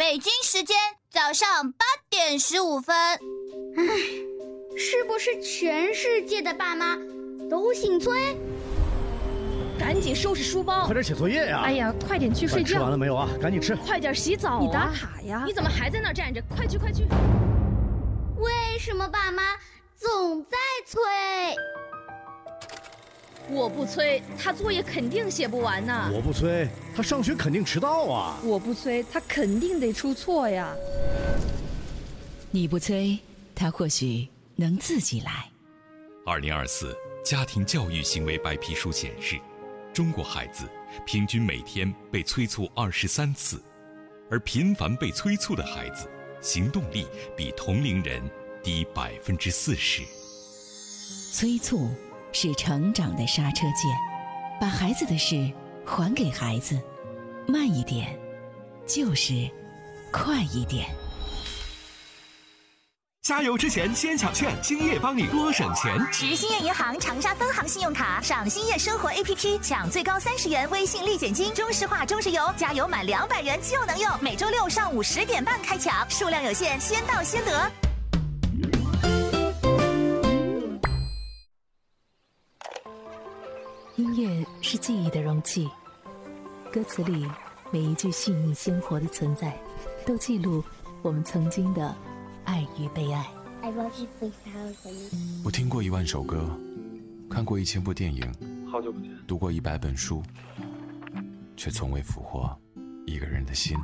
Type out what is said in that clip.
北京时间早上8:15。 是不是全世界的爸妈都姓崔？ 赶紧收拾书包， 快点写作业呀！ 哎呀，快点去睡觉。 吃完了没有啊？赶紧吃。 快点洗澡啊！你打卡呀！你怎么还在那儿站着？快去快去！ 为什么爸妈总在催？ 我不催，他作业肯定写不完呢。 我不催，他上学肯定迟到啊。 我不催，他肯定得出错呀。 你不催，他或许能自己来。 2024家庭教育行为白皮书显示，中国孩子平均每天被催促23次，而频繁被催促的孩子，行动力比同龄人低40%。 催促是成长的刹车键，把孩子的事还给孩子，慢一点，就是快一点。 加油之前先抢券，兴业帮你多省钱。 持兴业银行长沙分行信用卡，上兴业生活 APP 抢最高30元微信立减金，中石化、中石油加油满200元就能用。每周六上午10点半开抢，数量有限，先到先得。 音乐是记忆的容器，歌词里每一句细腻鲜活的存在，都记录我们曾经的爱与被爱。 我听过10000首歌，看过1000部电影， 好久不见， 读过100本书，却从未俘获一个人的心。